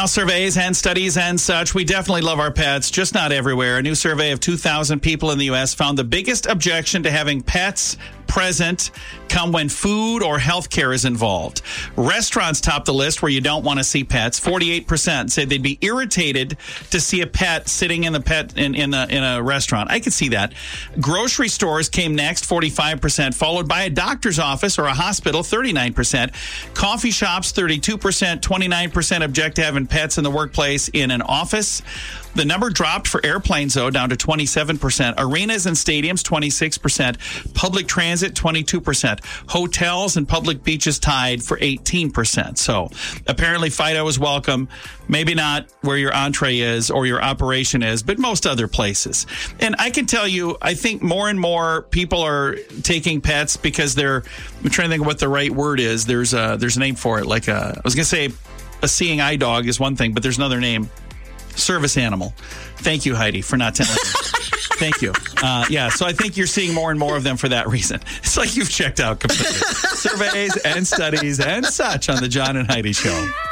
Now, surveys and studies and such, we definitely love our pets, just not everywhere. A new survey of 2,000 people in the U.S. found the biggest objection to having pets present come when food or health care is involved. Restaurants top the list where you don't want to see pets. 48% said they'd be irritated to see a pet sitting in a restaurant. I could see that. Grocery stores came next, 45%, followed by a doctor's office or a hospital, 39%. Coffee shops, 32%. 29% object to having pets in the workplace in an office. The number dropped for airplanes, though, down to 27%. Arenas and stadiums, 26%. Public transit, 22%. Hotels and public beaches tied for 18%. So apparently Fido is welcome. Maybe not where your entree is or your operation is, but most other places. And I can tell you, I think more and more people are taking pets because I'm trying to think of what the right word is. There's a name for it. I was going to say a seeing eye dog is one thing, but there's another name. Service animal. Thank you, Heidi, for not telling me. Thank you. So I think you're seeing more and more of them for that reason. It's like you've checked out completely. Surveys and studies and such on the John and Heidi Show.